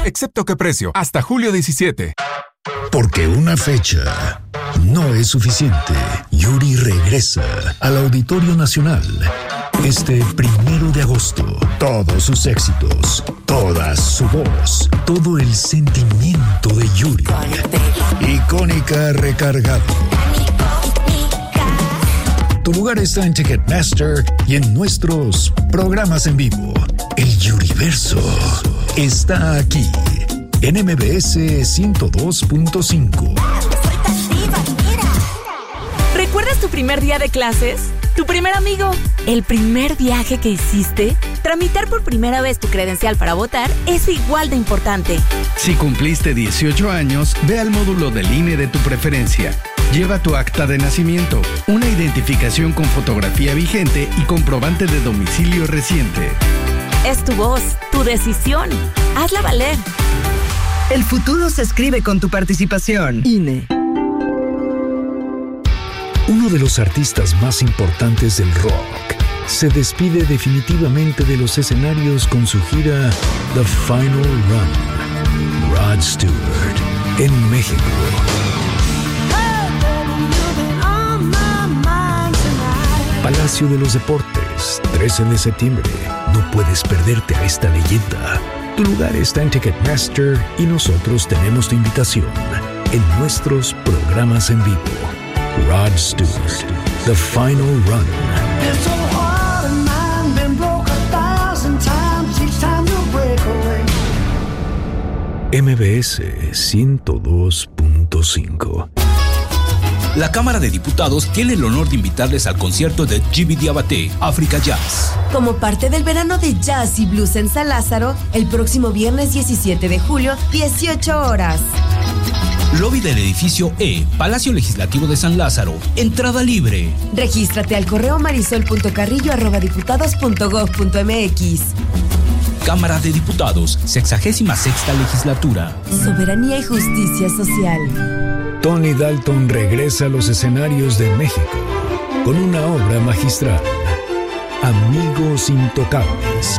excepto qué precio, hasta julio 17. Porque una fecha no es suficiente. Yuri regresa al Auditorio Nacional este 1 de agosto. Todos sus éxitos, toda su voz, todo el sentimiento de Yuri. Icónica recargado. Tu lugar está en Ticketmaster y en nuestros programas en vivo. El Yuriverso está aquí en MBS 102.5. ¿Recuerdas tu primer día de clases? ¿Tu primer amigo? ¿El primer viaje que hiciste? Tramitar por primera vez tu credencial para votar es igual de importante. Si cumpliste 18 años, ve al módulo del INE de tu preferencia. Lleva tu acta de nacimiento, una identificación con fotografía vigente y comprobante de domicilio reciente. Es tu voz, tu decisión. Hazla valer. El futuro se escribe con tu participación. INE. Uno de los artistas más importantes del rock se despide definitivamente de los escenarios con su gira The Final Run. Rod Stewart, en México. Palacio de los Deportes, 13 de septiembre. No puedes perderte a esta leyenda. Tu lugar está en Ticketmaster y nosotros tenemos tu invitación en nuestros programas en vivo. Rod Stewart, The Final Run. MBS 102.5. La Cámara de Diputados tiene el honor de invitarles al concierto de Djiby Diabaté, Africa Jazz. Como parte del verano de jazz y blues en San Lázaro, el próximo viernes 17 de julio, 18 horas. Lobby del edificio E, Palacio Legislativo de San Lázaro. Entrada libre. Regístrate al correo marisol.carrillo@diputados.gov.mx. Cámara de Diputados, 66ª Legislatura. Soberanía y justicia social. Tony Dalton regresa a los escenarios de México con una obra magistral, Amigos Intocables.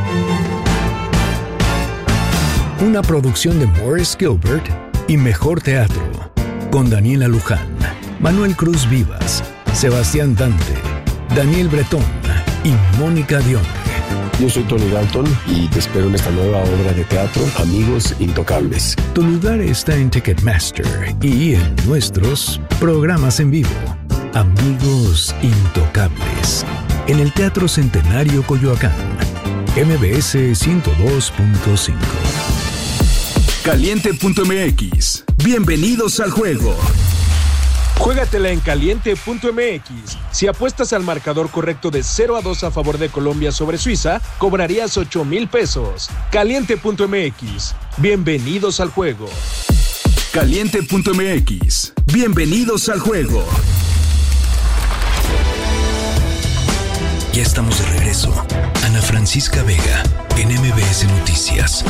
Una producción de Morris Gilbert y Mejor Teatro, con Daniela Luján, Manuel Cruz Vivas, Sebastián Dante, Daniel Bretón y Mónica Dione. Yo soy Tony Dalton y te espero en esta nueva obra de teatro, Amigos Intocables. Tu lugar está en Ticketmaster y en nuestros programas en vivo. Amigos Intocables, en el Teatro Centenario Coyoacán, MBS 102.5. Caliente.mx. Bienvenidos al juego. Juégatela en Caliente.mx. Si apuestas al marcador correcto de 0-2 a favor de Colombia sobre Suiza, cobrarías 8,000 pesos. Caliente.mx. Bienvenidos al juego. Caliente.mx. Bienvenidos al juego. Ya estamos de regreso. Ana Francisca Vega, en MBS Noticias.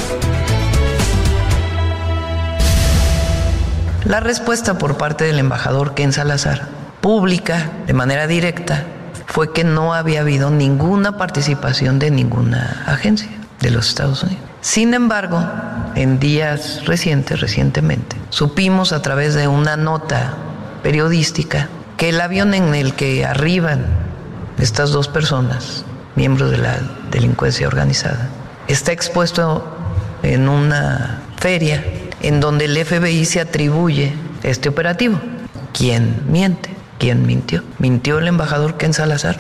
La respuesta por parte del embajador Ken Salazar, pública, de manera directa, fue que no había habido ninguna participación de ninguna agencia de los Estados Unidos. Sin embargo, en días recientemente, supimos a través de una nota periodística que el avión en el que arriban estas dos personas, miembros de la delincuencia organizada, está expuesto en una feria en donde el FBI se atribuye este operativo. ¿Quién miente? ¿Quién mintió? ¿Mintió el embajador Ken Salazar?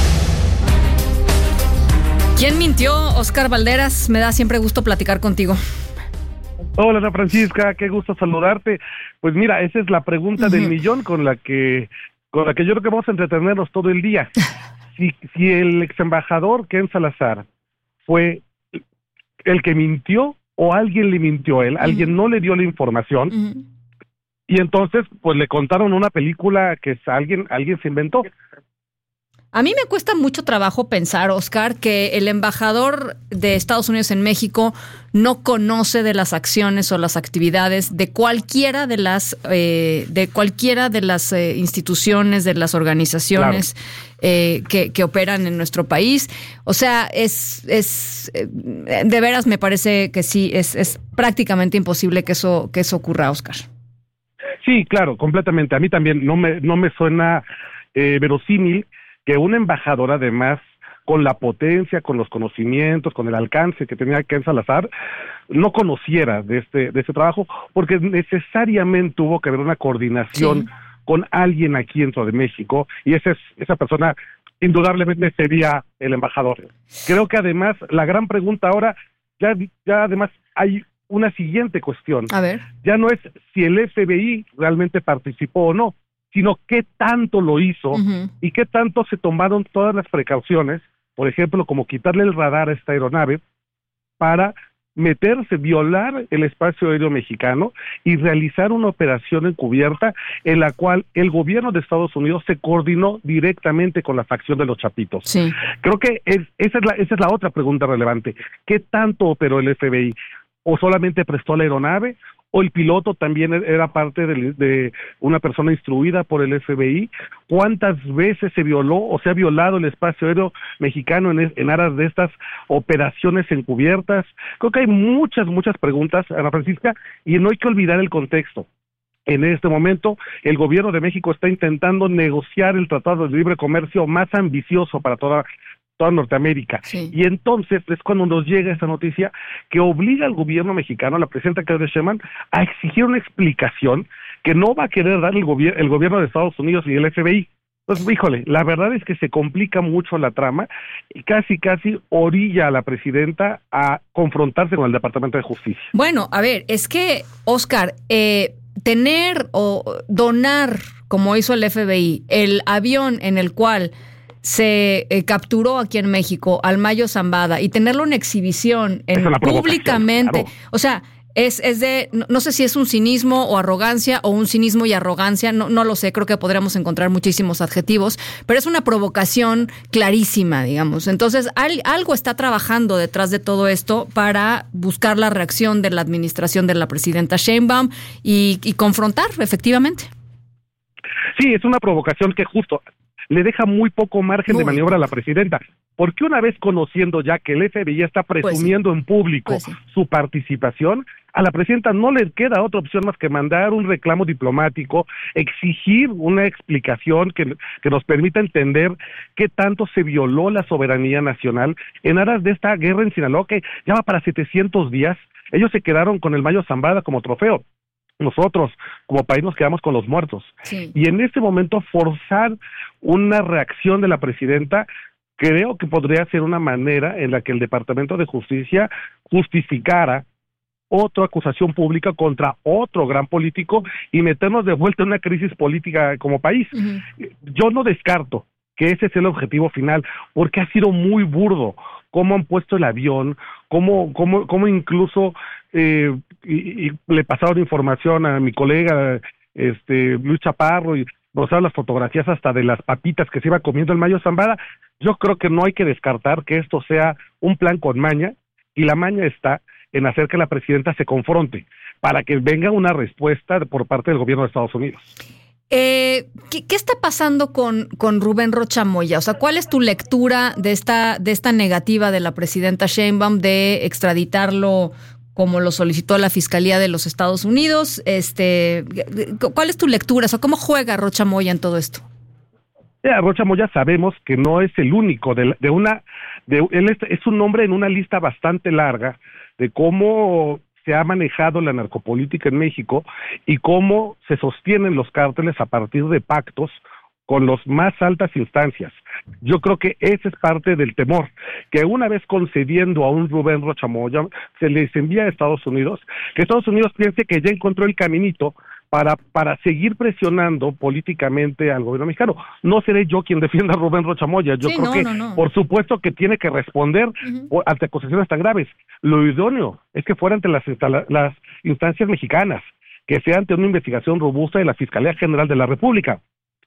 ¿Quién mintió? Oscar Valderas, me da siempre gusto platicar contigo. Hola, Ana Francisca, qué gusto saludarte. Pues mira, esa es la pregunta del millón con la que yo creo que vamos a entretenernos todo el día. Si el ex embajador Ken Salazar fue el que mintió o alguien le mintió a él, alguien no le dio la información, y entonces pues le contaron una película que alguien se inventó. A mí me cuesta mucho trabajo pensar, Oscar, que el embajador de Estados Unidos en México no conoce de las acciones o las actividades de cualquiera de las instituciones, de las organizaciones que operan en nuestro país. O sea, de veras me parece que sí, es prácticamente imposible que eso ocurra, Oscar. Sí, claro, completamente. A mí también no me suena verosímil que un embajador, además, con la potencia, con los conocimientos, con el alcance que tenía Ken Salazar, no conociera de este trabajo, porque necesariamente tuvo que haber una coordinación con alguien aquí dentro de México, y esa persona indudablemente sería el embajador. Creo que además, la gran pregunta ahora, ya además hay una siguiente cuestión. A ver. Ya no es si el FBI realmente participó o no, sino qué tanto lo hizo y qué tanto se tomaron todas las precauciones, por ejemplo, como quitarle el radar a esta aeronave para meterse, violar el espacio aéreo mexicano y realizar una operación encubierta en la cual el gobierno de Estados Unidos se coordinó directamente con la facción de los Chapitos. Sí. Creo que esa es la otra pregunta relevante. ¿Qué tanto operó el FBI? ¿O solamente prestó la aeronave? ¿O el piloto también era parte de una persona instruida por el FBI? ¿Cuántas veces se violó o se ha violado el espacio aéreo mexicano en aras de estas operaciones encubiertas? Creo que hay muchas preguntas, Ana Francisca, y no hay que olvidar el contexto. En este momento, el gobierno de México está intentando negociar el Tratado de Libre Comercio más ambicioso para toda Norteamérica. Sí. Y entonces es cuando nos llega esta noticia que obliga al gobierno mexicano, a la presidenta Claudia Sheinbaum, a exigir una explicación que no va a querer dar el gobierno de Estados Unidos y el FBI. Pues, híjole, la verdad es que se complica mucho la trama y casi orilla a la presidenta a confrontarse con el Departamento de Justicia. Bueno, a ver, es que, Oscar, tener o donar, como hizo el FBI, el avión en el cual se capturó aquí en México al Mayo Zambada y tenerlo en exhibición públicamente, claro. O sea, es de, no sé si es un cinismo o arrogancia o un cinismo y arrogancia, no lo sé, creo que podríamos encontrar muchísimos adjetivos, pero es una provocación clarísima, digamos. Entonces, algo está trabajando detrás de todo esto para buscar la reacción de la administración de la presidenta Sheinbaum y confrontar, efectivamente. Sí, es una provocación que justo le deja muy poco margen de maniobra a la presidenta, porque una vez conociendo ya que el FBI está presumiendo en público su participación, a la presidenta no le queda otra opción más que mandar un reclamo diplomático, exigir una explicación que nos permita entender qué tanto se violó la soberanía nacional en aras de esta guerra en Sinaloa, que ya va para 700 días. Ellos se quedaron con el Mayo Zambada como trofeo. Nosotros, como país, nos quedamos con los muertos. Sí. Y en este momento, forzar una reacción de la presidenta, creo que podría ser una manera en la que el Departamento de Justicia justificara otra acusación pública contra otro gran político y meternos de vuelta en una crisis política como país. Yo no descarto que ese sea el objetivo final, porque ha sido muy burdo cómo han puesto el avión, cómo incluso y le pasaron información a mi colega Luis Chaparro y mostraron las fotografías hasta de las papitas que se iba comiendo el Mayo Zambada. Yo creo que no hay que descartar que esto sea un plan con maña, y la maña está en hacer que la presidenta se confronte para que venga una respuesta por parte del gobierno de Estados Unidos. ¿Qué está pasando con Rubén Rocha Moya? O sea, ¿cuál es tu lectura de esta negativa de la presidenta Sheinbaum de extraditarlo como lo solicitó la Fiscalía de los Estados Unidos? ¿Cuál es tu lectura? O sea, ¿cómo juega Rocha Moya en todo esto? Rocha Moya sabemos que no es el único él es un nombre en una lista bastante larga de cómo se ha manejado la narcopolítica en México y cómo se sostienen los cárteles a partir de pactos con las más altas instancias. Yo creo que ese es parte del temor, que una vez concediendo a un Rubén Rocha Moya, se les envía a Estados Unidos, que Estados Unidos piense que ya encontró el caminito para seguir presionando políticamente al gobierno mexicano. No seré yo quien defienda a Rubén Rocha Moya. Yo creo que, por supuesto, que tiene que responder ante acusaciones tan graves. Lo idóneo es que fuera ante las instancias mexicanas, que sea ante una investigación robusta de la Fiscalía General de la República.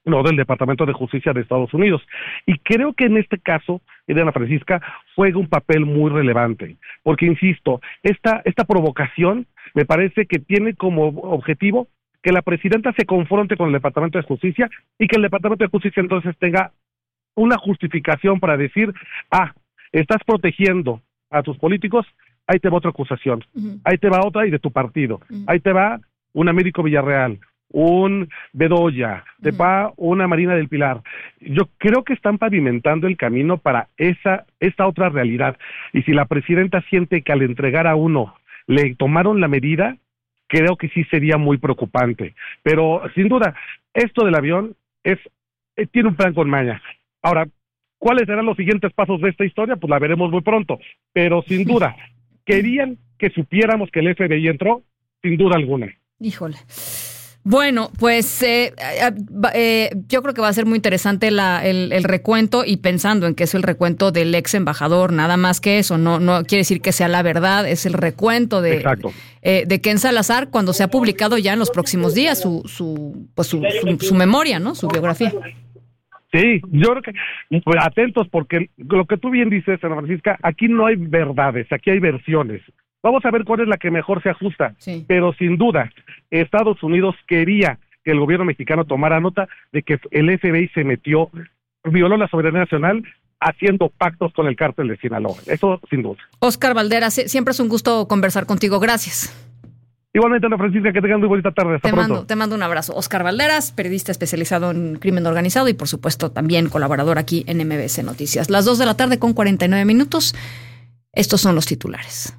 no del Departamento de Justicia de Estados Unidos. Y creo que en este caso, Ana Francisca juega un papel muy relevante, porque insisto, esta provocación me parece que tiene como objetivo que la presidenta se confronte con el Departamento de Justicia y que el Departamento de Justicia entonces tenga una justificación para decir, estás protegiendo a tus políticos, ahí te va otra acusación, ahí te va otra y de tu partido, ahí te va un Américo Villarreal, un Bedoya, te va una Marina del Pilar. Yo creo que están pavimentando el camino para esta otra realidad, y si la presidenta siente que al entregar a uno le tomaron la medida, creo que sí sería muy preocupante. Pero sin duda, esto del avión tiene un plan con maña. Ahora, ¿cuáles serán los siguientes pasos de esta historia? Pues la veremos muy pronto, pero sin duda, querían que supiéramos que el FBI entró, sin duda alguna. Híjole. Bueno, pues yo creo que va a ser muy interesante el recuento, y pensando en que es el recuento del ex embajador, nada más que eso, no quiere decir que sea la verdad, es el recuento de Ken Salazar cuando se ha publicado ya en los próximos días su memoria, ¿no? Su biografía. Sí, yo creo que pues, atentos, porque lo que tú bien dices, Ana Francisca, aquí no hay verdades, aquí hay versiones. Vamos a ver cuál es la que mejor se ajusta, pero sin duda, Estados Unidos quería que el gobierno mexicano tomara nota de que el FBI violó la soberanía nacional haciendo pactos con el cártel de Sinaloa. Eso sin duda. Óscar Valderas, siempre es un gusto conversar contigo. Gracias. Igualmente, Ana Francisca, que tengan muy bonita tarde. Hasta pronto. Te mando un abrazo. Óscar Valderas, periodista especializado en crimen organizado y, por supuesto, también colaborador aquí en MBS Noticias. Las 2:49 p.m. Estos son los titulares.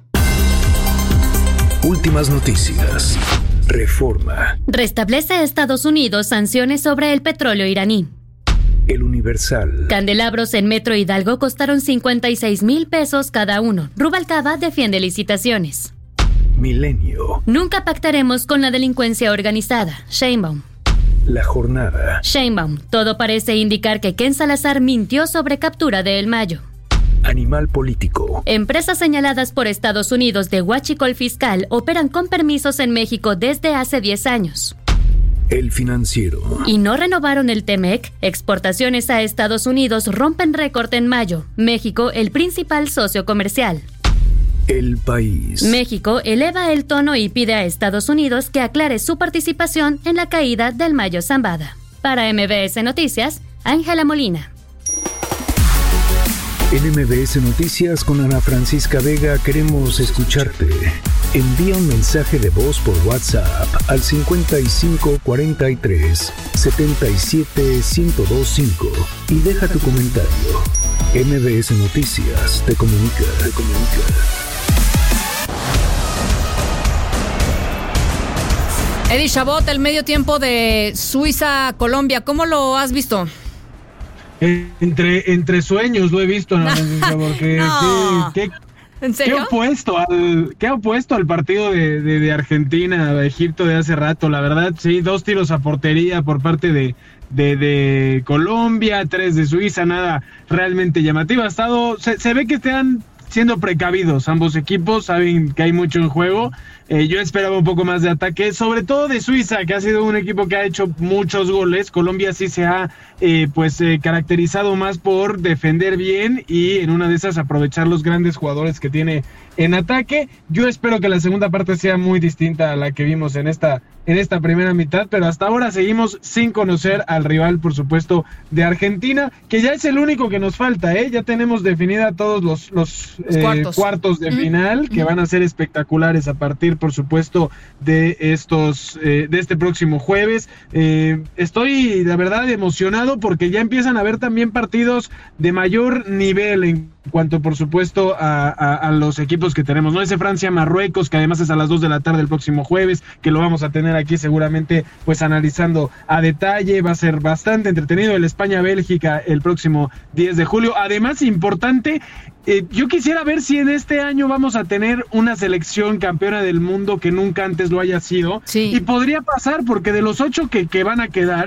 Últimas noticias. Reforma. Restablece a Estados Unidos sanciones sobre el petróleo iraní. El Universal. Candelabros en Metro Hidalgo costaron 56,000 pesos cada uno. Rubalcaba defiende licitaciones. Milenio. Nunca pactaremos con la delincuencia organizada. Sheinbaum. La Jornada. Sheinbaum. Todo parece indicar que Ken Salazar mintió sobre captura de El Mayo. Animal político. Empresas señaladas por Estados Unidos de huachicol fiscal operan con permisos en México desde hace 10 años. El Financiero. Y no renovaron el TEMEC. Exportaciones a Estados Unidos rompen récord en mayo. México, el principal socio comercial. El País. México eleva el tono y pide a Estados Unidos que aclare su participación en la caída del Mayo Zambada. Para MBS Noticias, Ángela Molina. En MBS Noticias con Ana Francisca Vega queremos escucharte. Envía un mensaje de voz por WhatsApp al 5543 77 1025 y deja tu comentario. MBS Noticias te comunica. Eddie Chabot, el medio tiempo de Suiza-Colombia, ¿cómo lo has visto? Entre sueños lo he visto, porque no. ¿En serio? Qué opuesto al partido de Argentina a Egipto de hace rato, la verdad. Sí, 2 tiros a portería por parte de Colombia, 3 de Suiza, nada realmente llamativo. Se ve que están siendo precavidos ambos equipos, saben que hay mucho en juego. Yo esperaba un poco más de ataque, sobre todo de Suiza, que ha sido un equipo que ha hecho muchos goles. Colombia sí se ha caracterizado más por defender bien y en una de esas aprovechar los grandes jugadores que tiene en ataque. Yo espero que la segunda parte sea muy distinta a la que vimos en esta primera mitad, pero hasta ahora seguimos sin conocer al rival, por supuesto, de Argentina, que ya es el único que nos falta, Ya tenemos definida todos los cuartos de final, que van a ser espectaculares a partir, por supuesto, de este próximo jueves. Estoy, la verdad, emocionado porque ya empiezan a haber también partidos de mayor nivel en cuanto, por supuesto, a los equipos que tenemos, ¿no? Ese Francia-Marruecos, que además es a las 2 de la tarde el próximo jueves, que lo vamos a tener aquí seguramente, pues analizando a detalle. Va a ser bastante entretenido. El España-Bélgica el próximo 10 de julio. Además, importante, yo quisiera ver si en este año vamos a tener una selección campeona del mundo que nunca antes lo haya sido. Sí. Y podría pasar, porque de los 8 que van a quedar,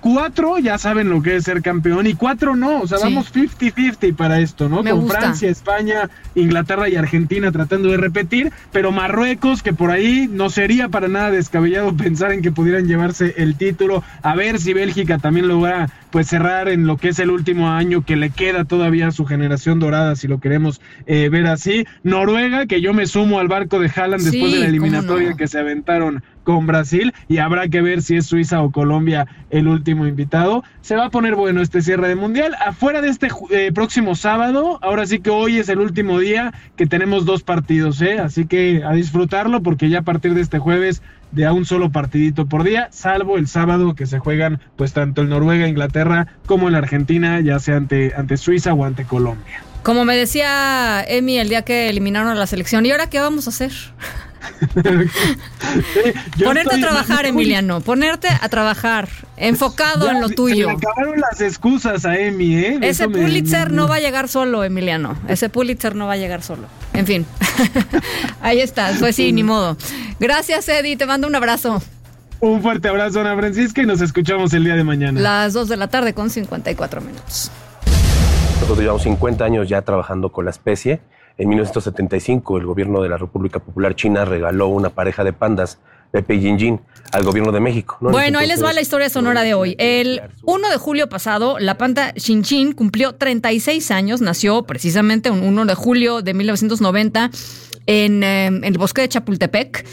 4 ya saben lo que es ser campeón y 4 no, o sea, vamos 50-50 para esto, ¿no? Con Francia, España, Inglaterra y Argentina tratando de repetir, pero Marruecos, que por ahí no sería para nada descabellado pensar en que pudieran llevarse el título, a ver si Bélgica también logra pues cerrar en lo que es el último año que le queda todavía a su generación dorada, si lo queremos ver así. Noruega, que yo me sumo al barco de Haaland después de la eliminatoria que se aventaron con Brasil, y habrá que ver si es Suiza o Colombia el último invitado. Se va a poner bueno este cierre de mundial. Afuera de este próximo sábado, ahora sí que hoy es el último día que tenemos 2 partidos, así que a disfrutarlo, porque ya a partir de este jueves de a un solo partidito por día, salvo el sábado que se juegan pues tanto el Noruega, Inglaterra, como el Argentina, ya sea ante Suiza o ante Colombia. Como me decía Emi el día que eliminaron a la selección, ¿y ahora qué vamos a hacer? Ponerte a trabajar, Emiliano, ponerte a trabajar, enfocado en lo tuyo. Se le acabaron las excusas a Emi, Ese Pulitzer no va a llegar solo, Emiliano. Ese Pulitzer no va a llegar solo. En fin, ahí está, pues sí, ni modo. Gracias, Eddie, te mando un abrazo. Un fuerte abrazo, Ana Francisca, y nos escuchamos el día de mañana. Las 2 de la tarde con 54 minutos. Nosotros llevamos 50 años ya trabajando con la especie. En 1975, el gobierno de la República Popular China regaló una pareja de pandas, Pepe y Jinjin, al gobierno de México, ¿no? Bueno, ahí les va la historia sonora de hoy. El 1 de julio pasado, la panda Jinjin cumplió 36 años. Nació precisamente un 1 de julio de 1990 en el bosque de Chapultepec.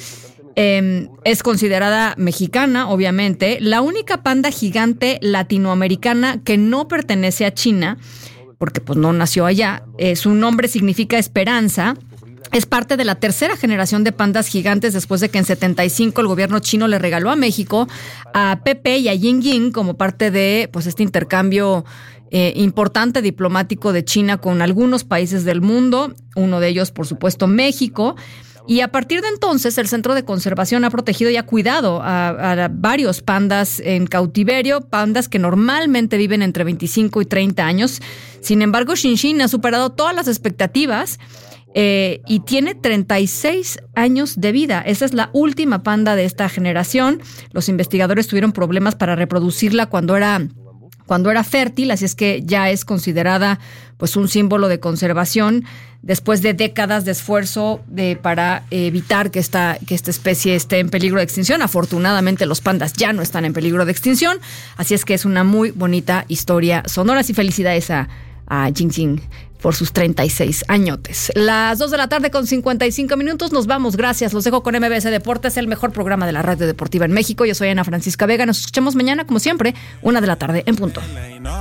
Es considerada mexicana, obviamente. La única panda gigante latinoamericana que no pertenece a China, porque pues no nació allá. Su nombre significa esperanza. Es parte de la 3ª generación de pandas gigantes después de que en 75 el gobierno chino le regaló a México a Pepe y a Jinjin como parte de pues este intercambio importante diplomático de China con algunos países del mundo, uno de ellos por supuesto México. Y a partir de entonces, el Centro de Conservación ha protegido y ha cuidado a varios pandas en cautiverio, pandas que normalmente viven entre 25 y 30 años. Sin embargo, Jinjin ha superado todas las expectativas y tiene 36 años de vida. Esa es la última panda de esta generación. Los investigadores tuvieron problemas para reproducirla cuando era fértil, así es que ya es considerada pues un símbolo de conservación después de décadas de esfuerzo para evitar que esta especie esté en peligro de extinción. Afortunadamente los pandas ya no están en peligro de extinción, así es que es una muy bonita historia sonora. Y felicidades a Jinjin por sus 36 añotes. Las 2 de la tarde con 55 minutos. Nos vamos, gracias. Los dejo con MBS Deportes, el mejor programa de la radio deportiva en México. Yo soy Ana Francisca Vega. Nos escuchamos mañana, como siempre, 1 de la tarde en punto.